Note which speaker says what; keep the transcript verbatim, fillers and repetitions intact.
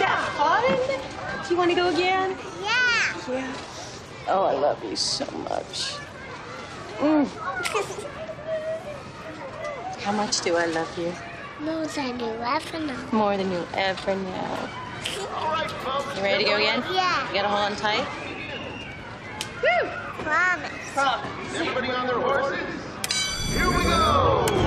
Speaker 1: that fun? Do you want to go again?
Speaker 2: Yeah.
Speaker 1: Yeah. Oh, I love you so much. Mm. How much do I love you?
Speaker 2: More than you ever know.
Speaker 1: More than you'll ever know. You ready to go again?
Speaker 2: Yeah.
Speaker 1: You gotta hold on tight.
Speaker 2: Woo! Promise.
Speaker 1: Promise.
Speaker 3: Everybody on their horses? Here we go!